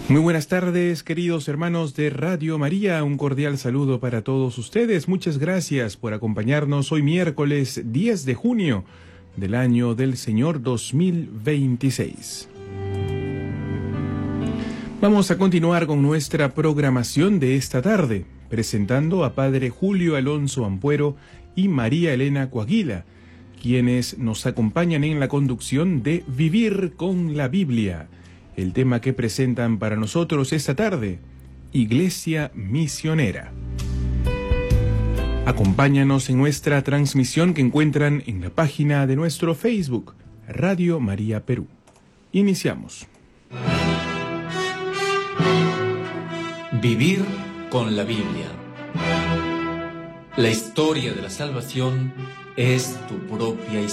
Muy buenas tardes, queridos hermanos de Radio María. Un cordial saludo para todos ustedes. Muchas gracias por acompañarnos hoy miércoles 10 de junio del año del Señor 2026. Vamos a continuar con nuestra programación de esta tarde, presentando a Padre Julio Alonso Ampuero y María Elena Coaguila, quienes nos acompañan en la conducción de Vivir con la Biblia. El tema que presentan para nosotros esta tarde, Iglesia Misionera. Acompáñanos en nuestra transmisión que encuentran en la página de nuestro Facebook, Radio María Perú. Iniciamos. Vivir con la Biblia. La historia de la salvación es tu propia historia.